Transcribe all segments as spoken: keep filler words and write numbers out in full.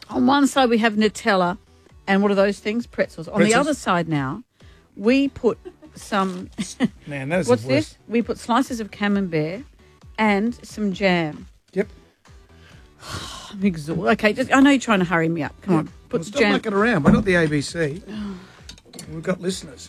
On one side we have Nutella and what are those things? Pretzels. On Pretzels. the other side now, we put some... Man, that is What's the worst. this? We put slices of camembert and some jam. Yep. I'm exhausted. Okay, just, I know you're trying to hurry me up. Come on, put Well, the stop jam. mucking around. We're not the A B C. We've got listeners.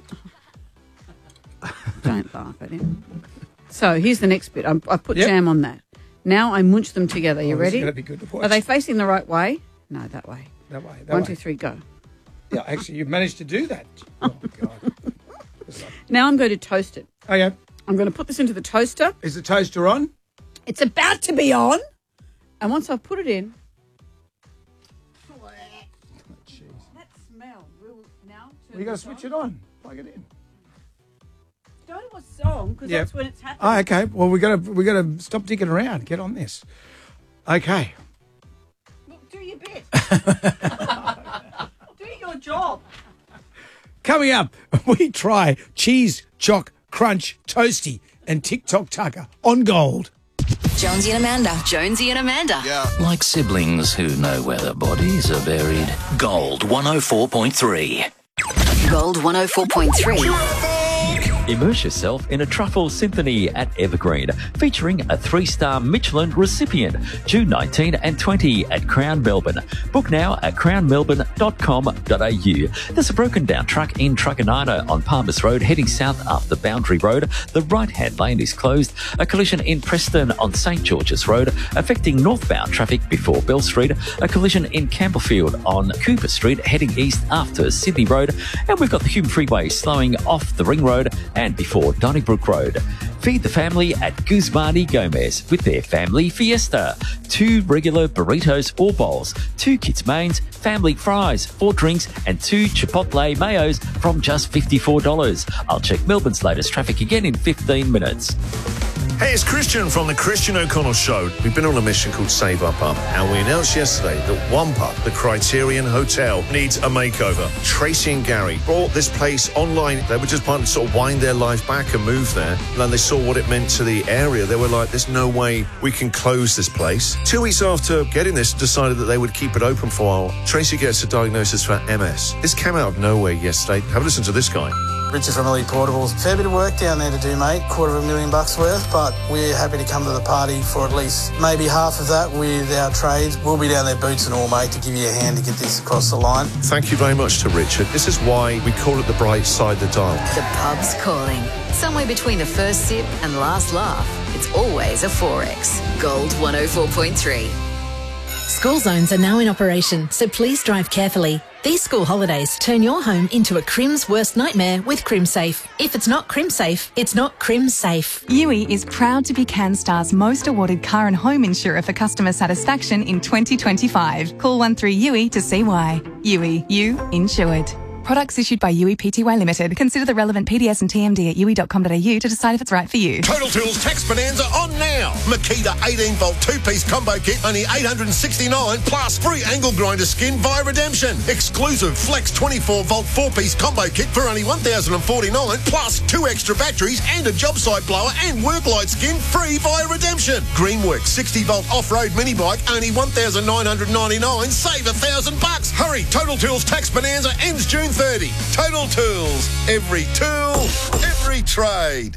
Don't laugh at him. So here's the next bit. I, I put Yep. jam on that. Now I munch them together. You Oh, this is ready? gonna be good to watch. Are they facing the right way? No, that way. That way. That One, way. two, three, go. Yeah, actually, you've managed to do that. Oh, God. Now I'm going to toast it. Oh, yeah. I'm going to put this into the toaster. Is the toaster on? It's about to be on. And once I've put it in... Oh, jeez. That smell will now turn Well, you got to this switch on. it on. Plug it in. Go to a song because Yep. that's when it's happening. Oh, okay. Well, we got to we got to stop digging around. Get on this. Okay. Look, do your bit. Do your job. Coming up, we try cheese, choc, crunch, toasty, and TikTok tucker on gold. Jonesy and Amanda. Jonesy and Amanda. Yeah. Like siblings who know where their bodies are buried. Gold one oh four point three. Gold one oh four point three. Immerse yourself in a truffle symphony at Evergreen, featuring a three-star Michelin recipient, June nineteenth and twentieth at Crown Melbourne. Book now at crown melbourne dot com dot a u. There's a broken down truck in Truckanina on Palmers Road heading south up the Boundary Road. The right-hand lane is closed. A collision in Preston on St George's Road affecting northbound traffic before Bell Street. A collision in Campbellfield on Cooper Street heading east after Sydney Road. And we've got the Hume Freeway slowing off the Ring Road and before Donnybrook Road. Feed the family at Guzmani Gomez with their family fiesta. Two regular burritos or bowls, two kids mains, family fries, four drinks and two Chipotle mayos from just fifty-four dollars. I'll check Melbourne's latest traffic again in fifteen minutes. Hey, it's Christian from the Christian O'Connell Show. We've been on a mission called Save Our Pub, and we announced yesterday that one pub, the Criterion Hotel, needs a makeover. Tracy and Gary brought this place online. They were just planning to sort of wind their life back and move there. And then they saw what it meant to the area. They were like, there's no way we can close this place. Two weeks after getting this, decided that they would keep it open for a while. Tracy gets a diagnosis for M S. This came out of nowhere yesterday. Have a listen to this guy. Richard from Elite Portables. Fair bit of work down there to do, mate. Quarter of a million bucks worth, but we're happy to come to the party for at least maybe half of that with our trades. We'll be down there boots and all, mate, to give you a hand to get this across the line. Thank you very much to Richard. This is why we call it the bright side of the dial. The pub's calling. Somewhere between the first sip and last laugh, it's always a four X. Gold one oh four point three. School zones are now in operation, so please drive carefully. These school holidays turn your home into a Crim's worst nightmare with CrimSafe. If it's not CrimSafe, it's not CrimSafe. U I is proud to be CanStar's most awarded car and home insurer for customer satisfaction in twenty twenty-five. Call one three U I to see why. U I, you insured. Products issued by U I Pty Limited. Consider the relevant P D S and T M D at u i dot com dot a u to decide if it's right for you. Total Tools Tax Bonanza on now. Makita eighteen volt two-piece combo kit, only eight hundred sixty-nine dollars plus free angle grinder skin via redemption. Exclusive Flex twenty-four volt four-piece combo kit for only one thousand forty-nine dollars plus two extra batteries and a job site blower and work light skin free via redemption. Greenworks sixty volt off-road mini bike, only one thousand nine hundred ninety-nine dollars. Save a thousand bucks. Hurry, Total Tools Tax Bonanza ends June thirty. Total Tools. Every tool, every trade.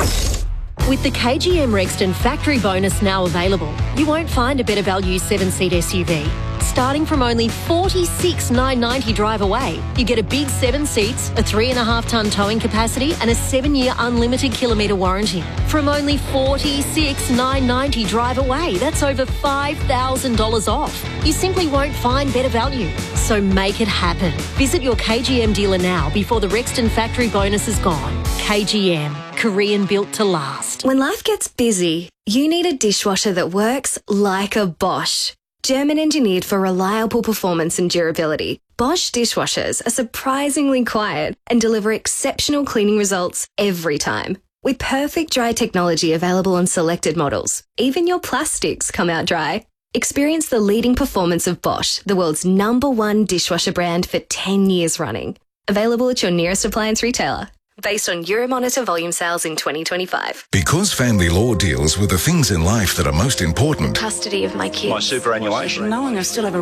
With the K G M Rexton factory bonus now available, you won't find a better value seven-seat S U V. Starting from only forty-six thousand nine hundred ninety dollars drive away, you get a big seven seats, a three and a half tonne towing capacity and a seven-year unlimited kilometre warranty. From only forty-six thousand nine hundred ninety dollars drive away, that's over five thousand dollars off. You simply won't find better value. So make it happen. Visit your K G M dealer now before the Rexton factory bonus is gone. K G M, Korean built to last. When life gets busy, you need a dishwasher that works like a Bosch. German engineered for reliable performance and durability, Bosch dishwashers are surprisingly quiet and deliver exceptional cleaning results every time. With perfect dry technology available on selected models, even your plastics come out dry. Experience the leading performance of Bosch, the world's number one dishwasher brand for ten years running. Available at your nearest appliance retailer. Based on Euromonitor volume sales in twenty twenty-five. Because family law deals with the things in life that are most important. Custody of my kids. My superannuation. Knowing I still have a